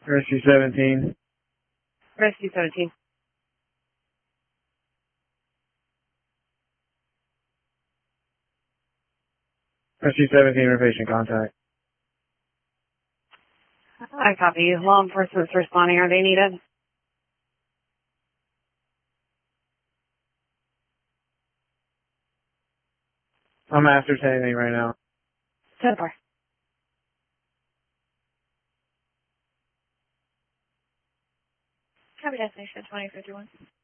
Rescue 17. Rescue 17. Rescue 17, we're patient contact. I copy. Law enforcement's responding. Are they needed? I'm ascertaining right now. So far. Copy destination 2051.